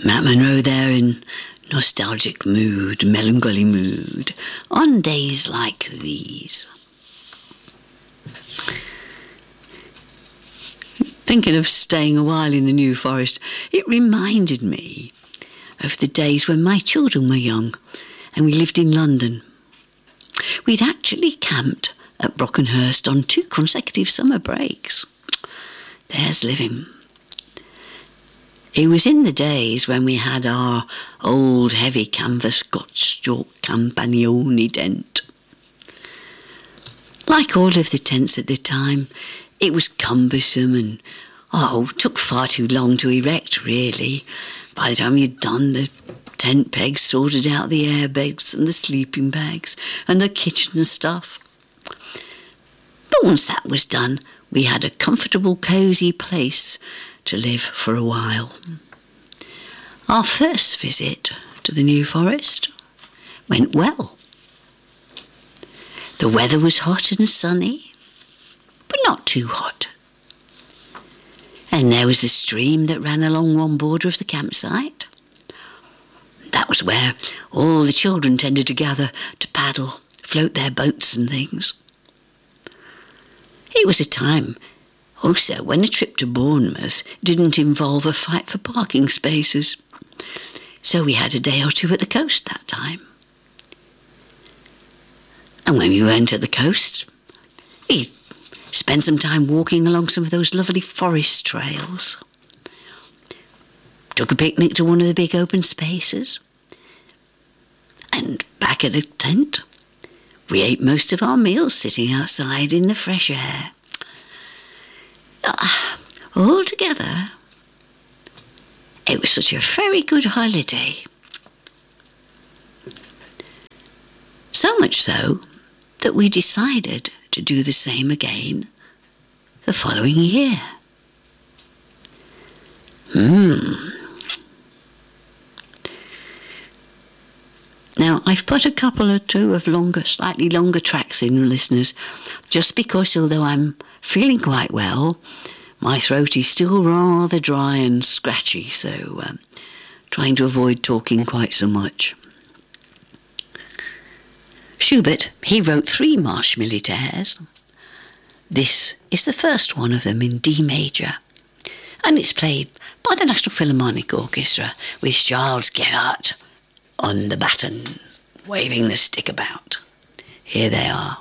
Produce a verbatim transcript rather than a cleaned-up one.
Matt Monro there in nostalgic mood, melancholy mood, on days like these. Thinking of staying a while in the New Forest, it reminded me of the days when my children were young and we lived in London. We'd actually camped at Brockenhurst on two consecutive summer breaks. There's living. It was in the days when we had our old heavy canvas Gottschalk Campagnoni tent. Like all of the tents at the time, it was cumbersome and, oh, took far too long to erect, really. By the time you'd done the tent pegs, sorted out the air bags and the sleeping bags and the kitchen stuff. But once that was done, we had a comfortable, cosy place to live for a while. Our first visit to the New Forest went well. The weather was hot and sunny, but not too hot. And there was a stream that ran along one border of the campsite. That was where all the children tended to gather to paddle, float their boats and things. It was a time also when a trip to Bournemouth didn't involve a fight for parking spaces. So we had a day or two at the coast that time. And when we went to the coast, we spent some time walking along some of those lovely forest trails. Took a picnic to one of the big open spaces. And back at the tent, we ate most of our meals sitting outside in the fresh air. Uh, altogether, it was such a very good holiday. So much so that we decided to do the same again the following year. Hmm. Now, I've put a couple or two of longer, slightly longer tracks in, listeners, just because although I'm feeling quite well, my throat is still rather dry and scratchy, so um, trying to avoid talking quite so much. Schubert, he wrote three Marche Militaires. This is the first one of them in D major, and it's played by the National Philharmonic Orchestra with Charles Gerhardt on the baton, waving the stick about. Here they are.